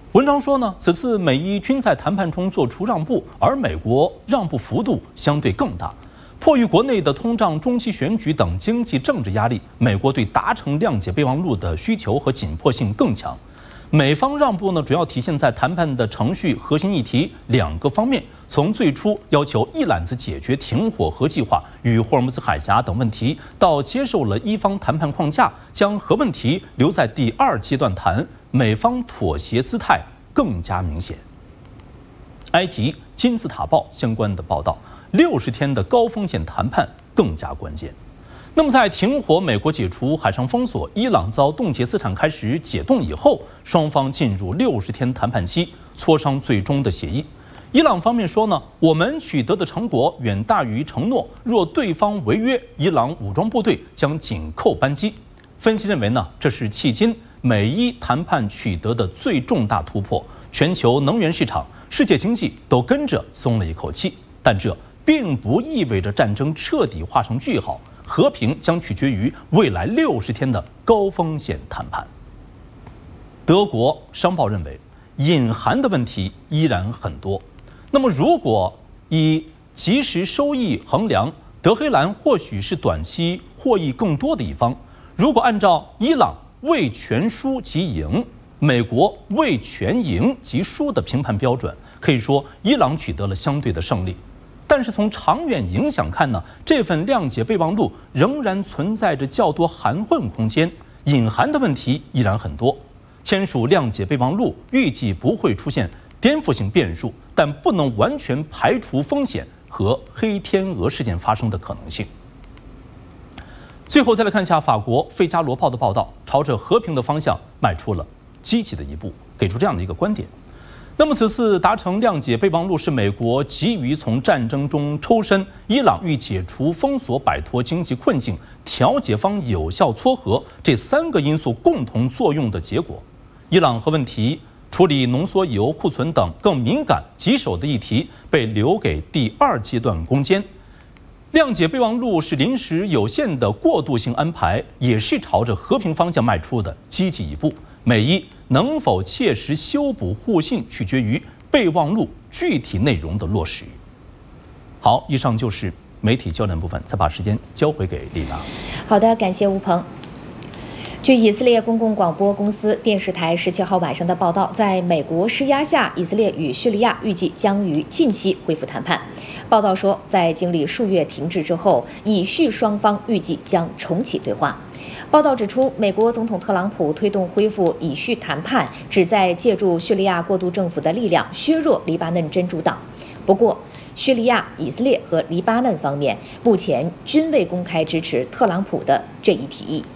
文章说呢，此次美伊均在谈判中做出让步，而美国让步幅度相对更大。迫于国内的通胀、中期选举等经济政治压力，美国对达成谅解备忘录的需求和紧迫性更强。美方让步呢，主要体现在谈判的程序核心议题2个方面。从最初要求一揽子解决停火核计划与霍尔木兹海峡等问题，到接受了伊方谈判框架，将核问题留在第2阶段谈，美方妥协姿态更加明显。埃及金字塔报相关的报道，60天的高风险谈判更加关键。那么在停火、美国解除海上封锁、伊朗遭冻结资产开始解冻以后，双方进入60天谈判期，磋商最终的协议。伊朗方面说呢，我们取得的成果远大于承诺，若对方违约，伊朗武装部队将紧扣扳机。分析认为呢，这是迄今美伊谈判取得的最重大突破，全球能源市场、世界经济都跟着松了一口气。但这并不意味着战争彻底画上句号，和平将取决于未来60天的高风险谈判。德国商报认为，隐含的问题依然很多。那么，如果以即时收益衡量，德黑兰或许是短期获益更多的一方。如果按照伊朗未全输即赢，美国未全赢即输的评判标准，可以说伊朗取得了相对的胜利。但是从长远影响看呢，这份谅解备忘录仍然存在着较多含混空间，隐含的问题依然很多。签署谅解备忘录预计不会出现颠覆性变数，但不能完全排除风险和黑天鹅事件发生的可能性。最后再来看一下法国《费加罗报》的报道，朝着和平的方向迈出了积极的一步，给出这样的一个观点。那么此次达成谅解备忘录是美国急于从战争中抽身，伊朗欲解除封锁、摆脱经济困境、调解方有效撮合这3个因素共同作用的结果。伊朗核问题、处理浓缩铀库存等更敏感棘手的议题被留给第2阶段攻坚。谅解备忘录是临时有限的过渡性安排，也是朝着和平方向迈出的积极一步。美伊能否切实修补互信，取决于备忘录具体内容的落实。好，以上就是媒体焦点部分，再把时间交回给丽娜。 好的，感谢吴鹏。据以色列公共广播公司电视台17号晚上的报道，在美国施压下，以色列与叙利亚预计将于近期恢复谈判。报道说，在经历数月停滞之后，以叙双方预计将重启对话。报道指出，美国总统特朗普推动恢复以叙谈判，旨在借助叙利亚过渡政府的力量削弱黎巴嫩真主党。不过，叙利亚、以色列和黎巴嫩方面目前均未公开支持特朗普的这一提议。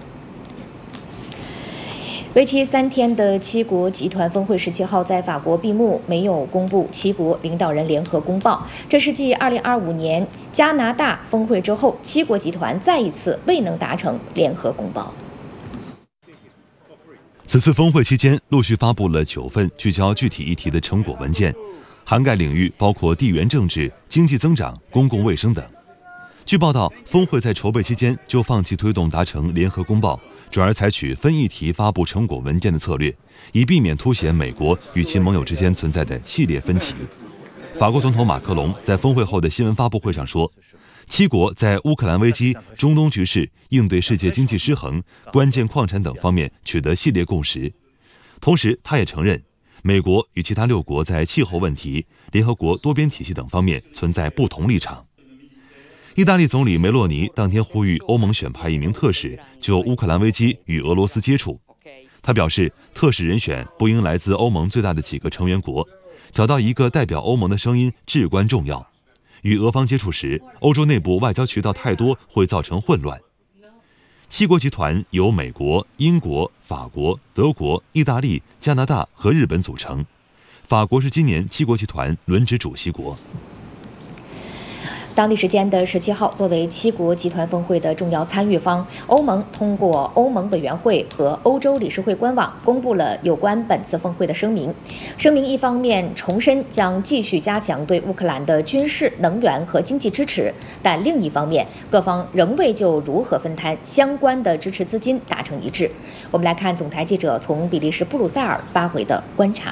为期3天的7国集团峰会17号在法国闭幕，没有公布7国领导人联合公报。这是继2025年加拿大峰会之后，7国集团再一次未能达成联合公报。 此次峰会期间，陆续发布了9份聚焦具体议题的成果文件，涵盖领域包括地缘政治、经济增长、公共卫生等。据报道，峰会在筹备期间就放弃推动达成联合公报，转而采取分议题发布成果文件的策略，以避免凸显美国与其盟友之间存在的系列分歧。法国总统马克龙在峰会后的新闻发布会上说，7国在乌克兰危机、中东局势、应对世界经济失衡、关键矿产等方面取得系列共识。同时，他也承认，美国与其他6国在气候问题、联合国多边体系等方面存在不同立场。意大利总理梅洛尼当天呼吁欧盟选派一名特使就乌克兰危机与俄罗斯接触。他表示，特使人选不应来自欧盟最大的几个成员国，找到一个代表欧盟的声音至关重要。与俄方接触时，欧洲内部外交渠道太多会造成混乱。7国集团由美国、英国、法国、德国、意大利、加拿大和日本组成，法国是今年7国集团轮值主席国。 当地时间的17号，作为7国集团峰会的重要参与方，欧盟通过欧盟委员会和欧洲理事会官网公布了有关本次峰会的声明。声明一方面重申将继续加强对乌克兰的军事、能源和经济支持，但另一方面，各方仍未就如何分摊相关的支持资金达成一致。我们来看总台记者从比利时布鲁塞尔发回的观察。